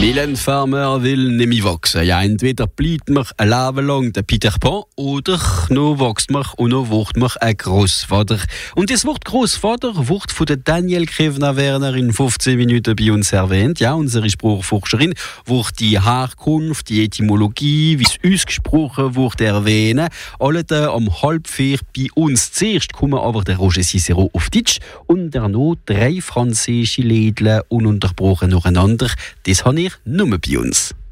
Mylène Farmer will nämlich wachsen. Ja, entweder bleibt man ein Leben lang der Peter Pan oder noch wächst man und noch wird man ein Grossvater. Und das Wort Grossvater wird von der Daniel Krevner-Werner in 15 Minuten bei uns erwähnt. Ja, unsere Sprachforscherin wird die Herkunft, die Etymologie, wie es ausgesprochen wird, erwähnen. Alle um 3:30 bei uns. Zuerst kommen aber der Roger Cicero auf Deutsch und danach 3 französische Lädle ununterbrochen nacheinander. Das habe ich nur bei uns.